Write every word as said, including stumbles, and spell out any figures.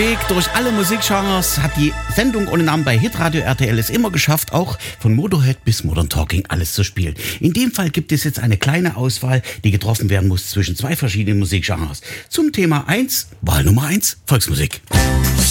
Weg durch alle Musikgenres hat die Sendung ohne Namen bei Hitradio R T L es immer geschafft, auch von Motorhead bis Modern Talking alles zu spielen. In dem Fall gibt es jetzt eine kleine Auswahl, die getroffen werden muss zwischen zwei verschiedenen Musikgenres. Zum Thema eins, Wahl Nummer eins, Volksmusik.